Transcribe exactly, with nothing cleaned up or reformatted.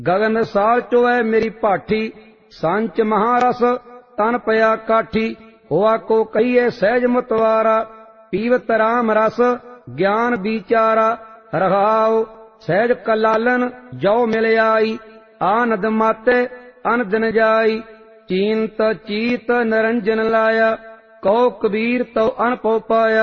ਗगन साल चोवै मेरी भाठी, संच महारस तन पया काठी। होआ को कहिए सहज मतवारा, पीवत राम रस ज्ञान विचारा। रहाओ सहज कलालन जो मिल आई, आनद माते अन दिन जाई। चीनत चीत निरंजन लाया, कहो कबीर तो अनपो पाया।